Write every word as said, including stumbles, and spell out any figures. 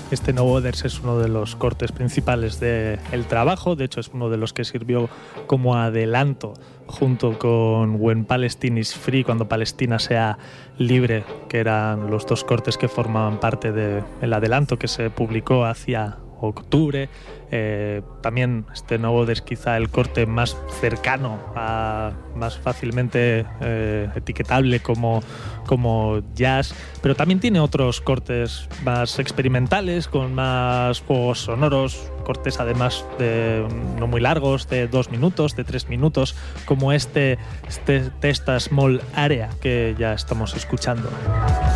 Este No Others es uno de los cortes principales del trabajo, de hecho es uno de los que sirvió como adelanto junto con When Palestine is Free, cuando Palestina sea libre, que eran los dos cortes que formaban parte del adelanto que se publicó hacia octubre. Eh, también este No Others quizá el corte más cercano, a, más fácilmente eh, etiquetable como, como jazz, pero también tiene otros cortes más experimentales, con más juegos sonoros, cortes además de no muy largos, de dos minutos, de tres minutos, como este, este Testa Small Area que ya estamos escuchando.